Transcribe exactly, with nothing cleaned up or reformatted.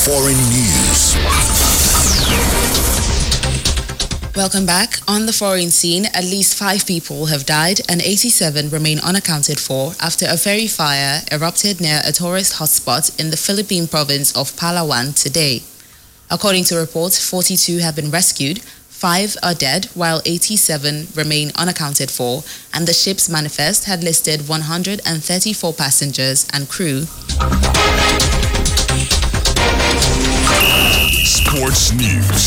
Foreign News. Welcome back. On the foreign scene, at least five people have died and eighty-seven remain unaccounted for after a ferry fire erupted near a tourist hotspot in the Philippine province of Palawan today. According to reports, forty-two have been rescued, five are dead, while eighty-seven remain unaccounted for, and the ship's manifest had listed one hundred thirty-four passengers and crew. Sports News.